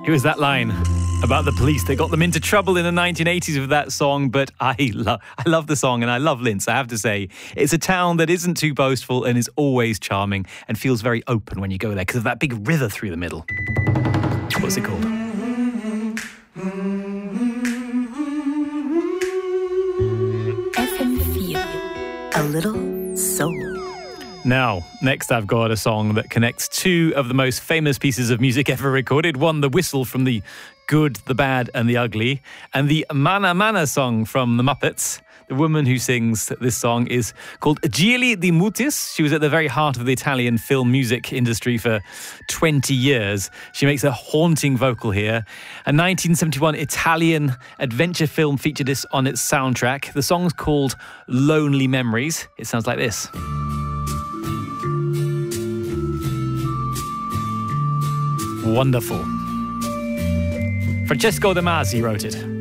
It was that line about the police that got them into trouble in the 1980s with that song, but I love the song and I love Linz, I have to say. It's a town that isn't too boastful and is always charming and feels very open when you go there because of that big river through the middle. What's it called? FM4, a little soul. Now, next I've got a song that connects two of the most famous pieces of music ever recorded. One, the whistle from The Good, the Bad and the Ugly, and the Mana Mana song from The Muppets. The woman who sings this song is called Gigli De Mutis. She was at the very heart of the Italian film music industry for 20 years. She makes a haunting vocal here. A 1971 Italian adventure film featured this on its soundtrack. The song's called Lonely Memories. It sounds like this. Wonderful. Francesco De Masi wrote it.